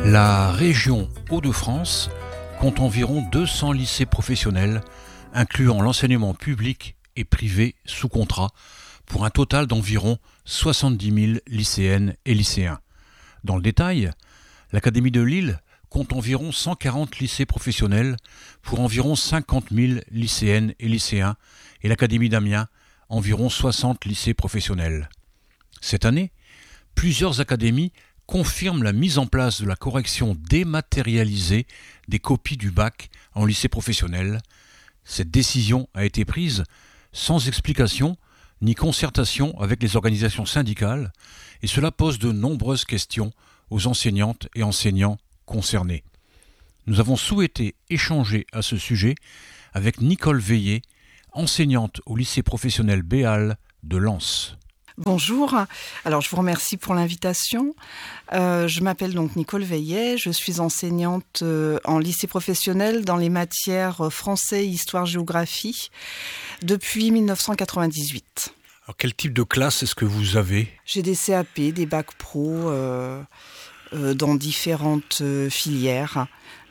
La région Hauts-de-France compte environ 200 lycées professionnels, incluant l'enseignement public et privé sous contrat, pour un total d'environ 70 000 lycéennes et lycéens. Dans le détail, l'Académie de Lille compte environ 140 lycées professionnels pour environ 50 000 lycéennes et lycéens, et l'Académie d'Amiens environ 60 lycées professionnels. Cette année, plusieurs académies confirment la mise en place de la correction dématérialisée des copies du bac en lycée professionnel. Cette décision a été prise sans explication ni concertation avec les organisations syndicales, et cela pose de nombreuses questions aux enseignantes et enseignants concernés. Nous avons souhaité échanger à ce sujet avec Nicole Veillet, enseignante au lycée professionnel Béal de Lens. Bonjour, alors je vous remercie pour l'invitation. Je m'appelle donc Nicole Veillet, je suis enseignante en lycée professionnel dans les matières français, histoire, géographie depuis 1998. Alors quel type de classe est-ce que vous avez ? J'ai des CAP, des bacs pro dans différentes filières,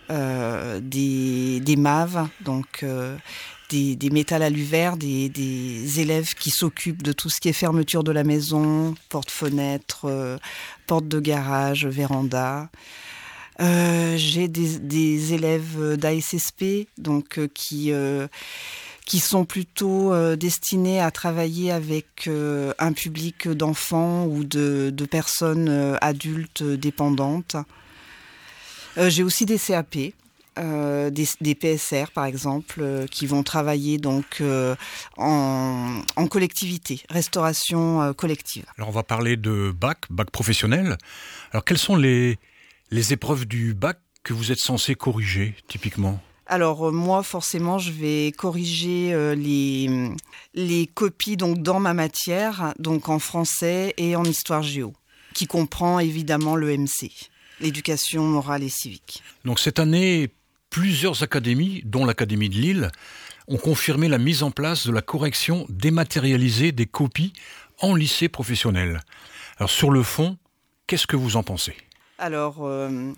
des MAV, donc des métal aluvert, des élèves qui s'occupent de tout ce qui est fermeture de la maison, porte-fenêtre, porte de garage, véranda. J'ai des élèves d'ASSP, donc qui sont plutôt destinés à travailler avec un public d'enfants ou de personnes adultes dépendantes. J'ai aussi des CAP. Des PSR par exemple qui vont travailler donc en collectivité, restauration collective. Alors on va parler de bac professionnel. Alors quelles sont les épreuves du bac que vous êtes censé corriger typiquement ? Alors moi forcément je vais corriger les copies donc dans ma matière, donc en français et en histoire géo, qui comprend évidemment l'EMC, l'éducation morale et civique. Donc cette année, plusieurs académies, dont l'Académie de Lille, ont confirmé la mise en place de la correction dématérialisée des copies en lycée professionnel. Alors sur le fond, qu'est-ce que vous en pensez ? Alors,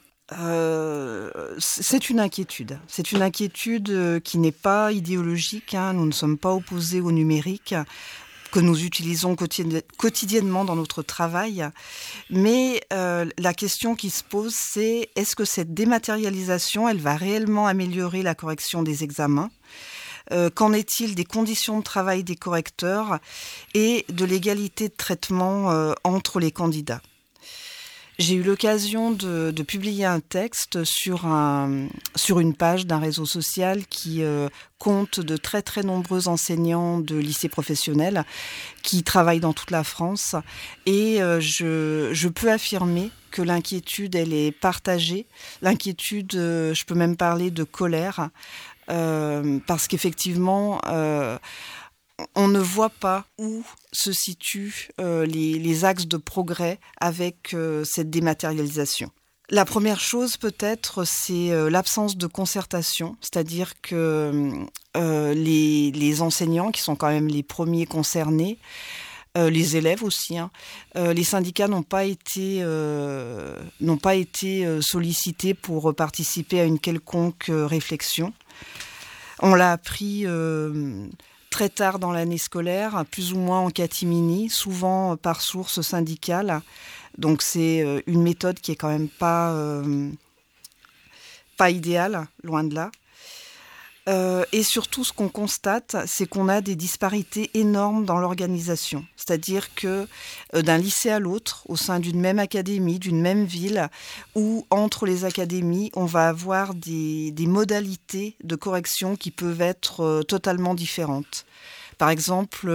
c'est une inquiétude. C'est une inquiétude qui n'est pas idéologique. Nous ne sommes pas opposés au numérique, que nous utilisons quotidiennement dans notre travail. Mais la question qui se pose, c'est est-ce que cette dématérialisation, elle va réellement améliorer la correction des examens ? Qu'en est-il des conditions de travail des correcteurs et de l'égalité de traitement entre les candidats ? J'ai eu l'occasion de publier un texte sur une page d'un réseau social qui compte de très très nombreux enseignants de lycées professionnels qui travaillent dans toute la France, et je peux affirmer que l'inquiétude elle est partagée. L'inquiétude, je peux même parler de colère, parce qu'effectivement on ne voit pas où se situent les axes de progrès avec cette dématérialisation. La première chose peut-être, c'est l'absence de concertation, c'est-à-dire que les enseignants, qui sont quand même les premiers concernés, les élèves aussi, les syndicats n'ont pas été sollicités pour participer à une quelconque réflexion. On l'a appris très tard dans l'année scolaire, plus ou moins en catimini, souvent par source syndicale. Donc c'est une méthode qui est quand même pas idéale, loin de là. Et surtout, ce qu'on constate, c'est qu'on a des disparités énormes dans l'organisation. C'est-à-dire que d'un lycée à l'autre, au sein d'une même académie, d'une même ville, ou entre les académies, on va avoir des modalités de correction qui peuvent être totalement différentes. Par exemple,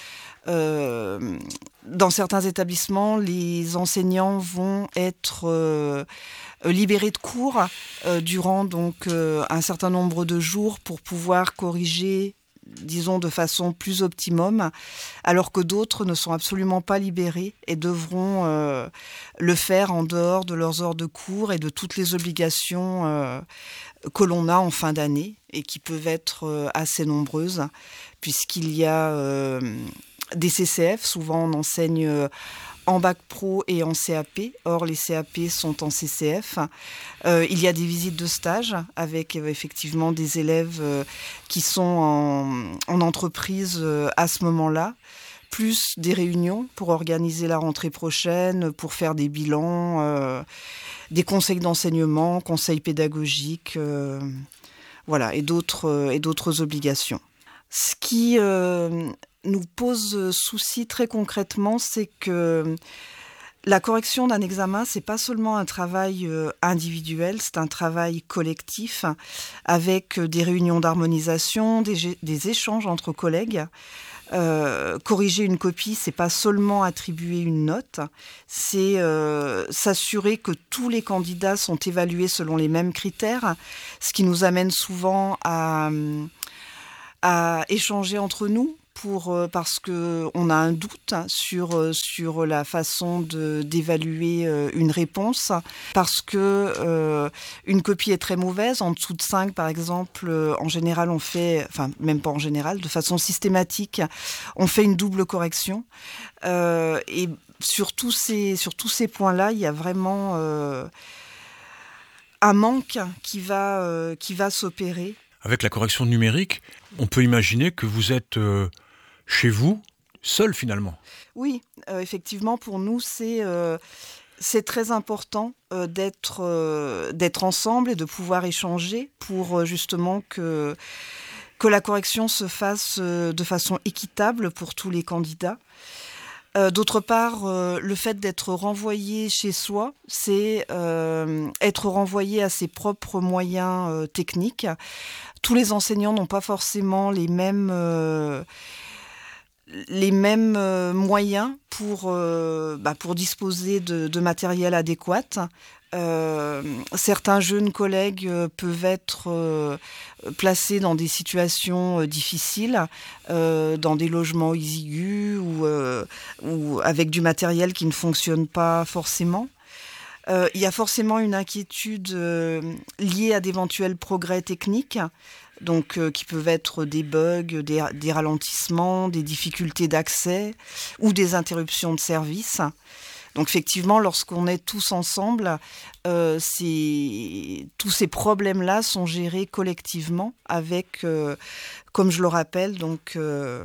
dans certains établissements, les enseignants vont être libérés de cours durant donc un certain nombre de jours pour pouvoir corriger, disons, de façon plus optimum, alors que d'autres ne sont absolument pas libérés et devront le faire en dehors de leurs heures de cours et de toutes les obligations que l'on a en fin d'année et qui peuvent être assez nombreuses, puisqu'il y a des CCF. Souvent on enseigne en bac pro et en CAP. Or, les CAP sont en CCF. Il y a des visites de stage avec effectivement des élèves qui sont en entreprise à ce moment-là, plus des réunions pour organiser la rentrée prochaine, pour faire des bilans, des conseils d'enseignement, conseils pédagogiques, voilà, et d'autres obligations. Ce qui nous pose souci très concrètement, c'est que la correction d'un examen, c'est pas seulement un travail individuel, c'est un travail collectif avec des réunions d'harmonisation, des échanges entre collègues. Corriger une copie, c'est pas seulement attribuer une note, c'est s'assurer que tous les candidats sont évalués selon les mêmes critères, ce qui nous amène souvent à échanger entre nous parce que on a un doute sur la façon d'évaluer une réponse, parce que une copie est très mauvaise, en dessous de 5 par exemple, en général on fait, enfin même pas en général, de façon systématique, on fait une double correction, et sur tous ces points-là, il y a vraiment un manque qui va s'opérer. Avec la correction numérique, on peut imaginer que vous êtes chez vous, seul finalement. Oui, effectivement, pour nous, c'est très important d'être ensemble et de pouvoir échanger pour justement que la correction se fasse de façon équitable pour tous les candidats. D'autre part, le fait d'être renvoyé chez soi, c'est être renvoyé à ses propres moyens techniques. Tous les enseignants n'ont pas forcément les mêmes moyens pour disposer de matériel adéquat. Certains jeunes collègues peuvent être placés dans des situations difficiles, dans des logements exigus ou avec du matériel qui ne fonctionne pas forcément. Il y a forcément une inquiétude liée à d'éventuels progrès techniques, donc qui peuvent être des bugs, des ralentissements, des difficultés d'accès ou des interruptions de service. Donc effectivement, lorsqu'on est tous ensemble, tous ces problèmes-là sont gérés collectivement avec, comme je le rappelle, donc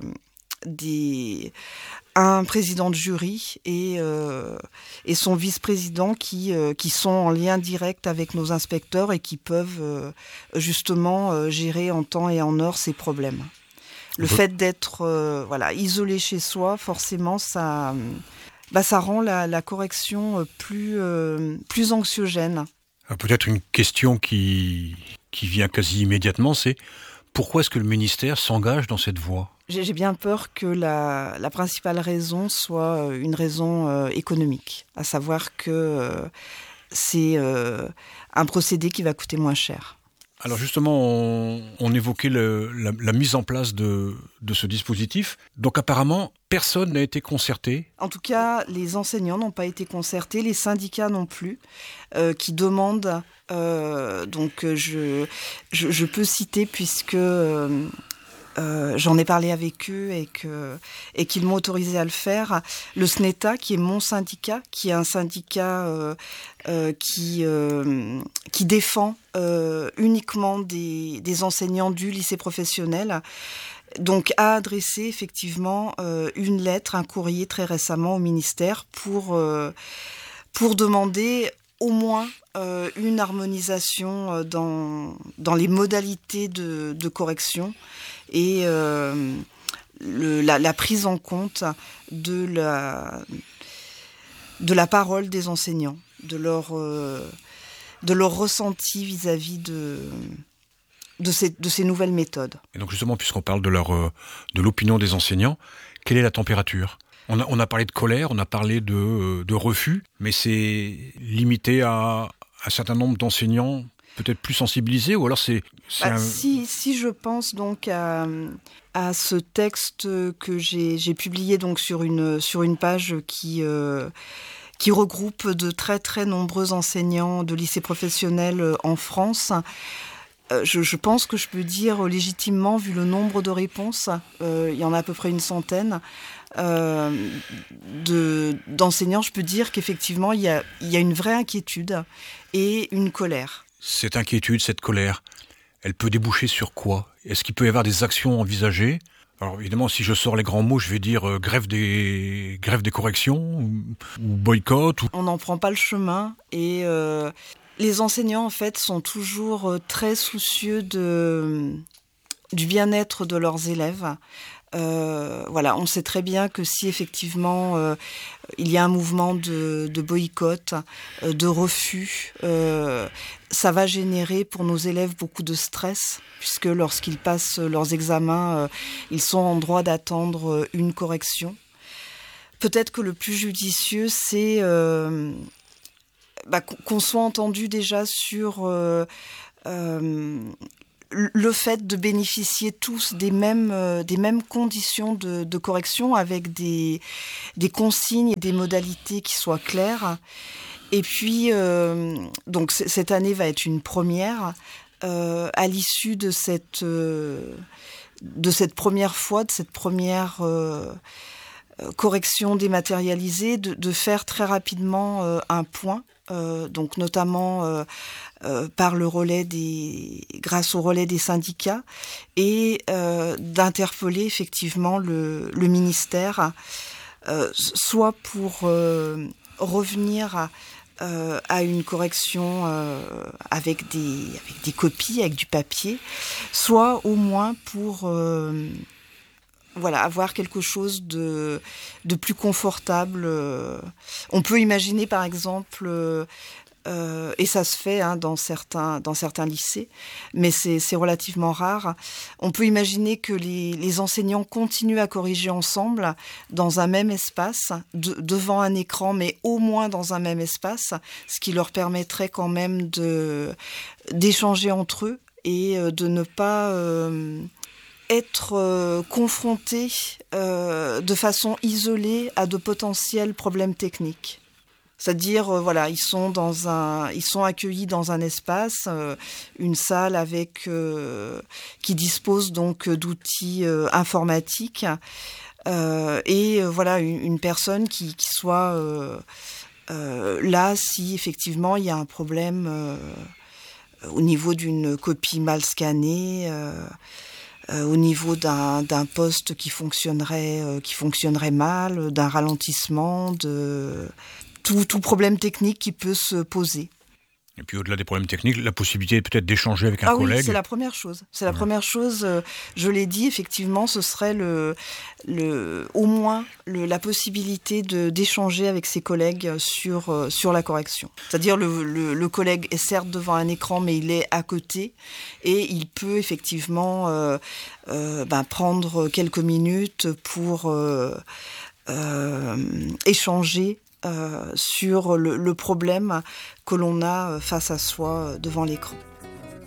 un président de jury et son vice-président qui sont en lien direct avec nos inspecteurs et qui peuvent justement gérer en temps et en heure ces problèmes. Le fait d'être isolé chez soi, forcément, ça rend la correction plus anxiogène. Peut-être une question qui vient quasi immédiatement, c'est pourquoi est-ce que le ministère s'engage dans cette voie ? J'ai bien peur que la principale raison soit une raison économique, à savoir que c'est un procédé qui va coûter moins cher. Alors justement, on évoquait la mise en place de ce dispositif. Donc apparemment, personne n'a été concerté. En tout cas, les enseignants n'ont pas été concertés, les syndicats non plus, qui demandent. Donc je peux citer puisque j'en ai parlé avec eux et qu'ils m'ont autorisé à le faire. Le SNETA, qui est mon syndicat, qui est un syndicat qui défend uniquement des enseignants du lycée professionnel, donc a adressé effectivement une lettre, un courrier très récemment au ministère pour demander au moins une harmonisation dans les modalités de correction et la prise en compte de la parole des enseignants, de leur ressenti vis-à-vis de ces nouvelles méthodes. Et donc justement, puisqu'on parle de l'opinion des enseignants, quelle est la température ? On a parlé de colère, on a parlé de refus, mais c'est limité à un certain nombre d'enseignants peut-être plus sensibilisés, ou alors si je pense donc à ce texte que j'ai publié donc sur une page qui regroupe de très très nombreux enseignants de lycées professionnels en France, Je pense que je peux dire légitimement, vu le nombre de réponses, il y en a à peu près une centaine, d'enseignants, je peux dire qu'effectivement, il y a une vraie inquiétude et une colère. Cette inquiétude, cette colère, elle peut déboucher sur quoi ? Est-ce qu'il peut y avoir des actions envisagées ? Alors évidemment, si je sors les grands mots, je vais dire grève des corrections ou boycott. On n'en prend pas le chemin et les enseignants, en fait, sont toujours très soucieux du bien-être de leurs élèves. On sait très bien que si effectivement il y a un mouvement de boycott, de refus, ça va générer pour nos élèves beaucoup de stress, puisque lorsqu'ils passent leurs examens, ils sont en droit d'attendre une correction. Peut-être que le plus judicieux, c'est qu'on soit entendu déjà sur le fait de bénéficier tous des mêmes conditions de correction, avec des consignes et des modalités qui soient claires. Et puis, donc cette année va être une première. À l'issue de cette première fois, de cette première correction dématérialisée, de faire très rapidement un point, donc notamment grâce au relais des syndicats, et d'interpeller effectivement le ministère, soit pour revenir à une correction avec des copies, avec du papier, soit au moins pour avoir quelque chose de plus confortable. On peut imaginer par exemple, et ça se fait dans certains lycées, mais c'est relativement rare, on peut imaginer que les enseignants continuent à corriger ensemble dans un même espace, devant un écran, mais au moins dans un même espace, ce qui leur permettrait quand même d'échanger entre eux et de ne pas être confrontés de façon isolée à de potentiels problèmes techniques. C'est-à-dire, ils sont accueillis dans un espace, une salle qui dispose donc d'outils informatiques, et une personne qui soit là si effectivement il y a un problème au niveau d'une copie mal scannée, au niveau d'un poste qui fonctionnerait mal, d'un ralentissement, tout problème technique qui peut se poser. Et puis au-delà des problèmes techniques, la possibilité peut-être d'échanger avec un collègue. Oui, c'est la première chose. Première chose, je l'ai dit, effectivement, ce serait au moins la possibilité d'échanger avec ses collègues sur la correction. C'est-à-dire le collègue est certes devant un écran, mais il est à côté et il peut effectivement prendre quelques minutes pour échanger sur le problème que l'on a face à soi devant l'écran.